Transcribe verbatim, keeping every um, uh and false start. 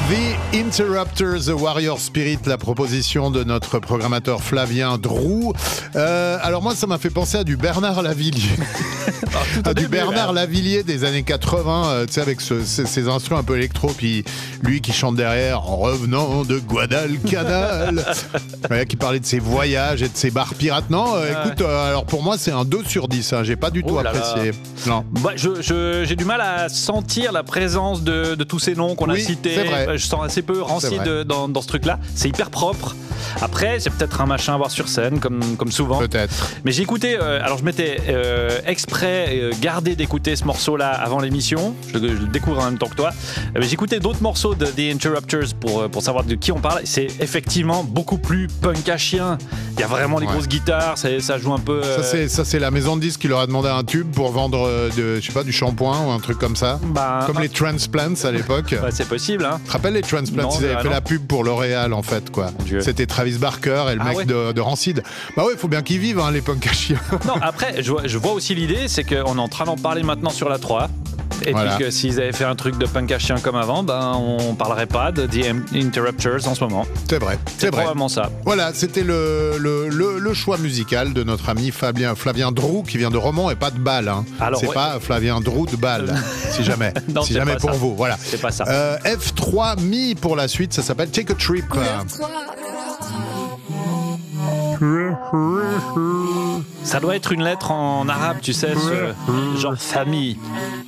The Interrupters, The Warrior Spirit, la proposition de notre programmateur Flavien Drou. Euh, alors moi, ça m'a fait penser à du Bernard Lavillier. à du début, Bernard là. Lavillier des années quatre-vingts, euh, tu sais, avec ce, ces, ces instruments un peu électro, puis lui qui chante derrière en revenant de Guadalcanal, ouais, qui parlait de ses voyages et de ses bars pirates. Non, euh, ouais. écoute, euh, alors pour moi, c'est un deux sur dix, hein, j'ai pas du tout oh là apprécié. Là. Non. Bah, je, je, j'ai du mal à sentir la présence de, de tous ces noms qu'on oui, a cités. C'est vrai. Je sens assez peu rancide de, dans, dans ce truc-là. C'est hyper propre. Après, c'est peut-être un machin à voir sur scène, comme, comme souvent. Peut-être. Mais j'ai écouté, euh, alors je m'étais euh, exprès euh, gardé d'écouter ce morceau-là avant l'émission. Je, je le découvre en même temps que toi. Euh, j'ai écouté d'autres morceaux de The Interrupters pour, pour savoir de qui on parle. C'est effectivement beaucoup plus punk à chien. Il y a vraiment les ouais. grosses guitares, ça, ça joue un peu. Euh... Ça, c'est, ça, c'est la maison de disques qui leur a demandé un tube pour vendre euh, de, je sais pas, du shampoing ou un truc comme ça. Bah, comme un... les Transplants à l'époque. Bah, c'est possible, hein. Tu te rappelles les Transplants? Non, ils avaient fait non. la pub pour L'Oréal, en fait, quoi. C'était Travis Barker et le ah, mec ouais. de, de Rancid. Bah ouais, il faut bien qu'ils vivent, hein, les punks à chiens. Non, après, je vois, je vois aussi l'idée, c'est qu'on est en train d'en parler maintenant sur la trois. Et voilà. puis que s'ils avaient fait un truc de punk à chien comme avant, ben on parlerait pas de The Interrupters en ce moment. C'est vrai, c'est, c'est vrai. probablement ça. Voilà, c'était le, le, le, le choix musical de notre ami Fabien, Flavien Drou, qui vient de Romans et pas de Bâle. Hein. Alors, c'est ouais. pas Flavien Drou de Bâle, si jamais. Non, si jamais pour ça. Vous. Voilà. C'est pas ça. Euh, F trois Mi pour la suite, ça s'appelle Take a Trip. Ça doit être une lettre en arabe, tu sais, ce genre famille.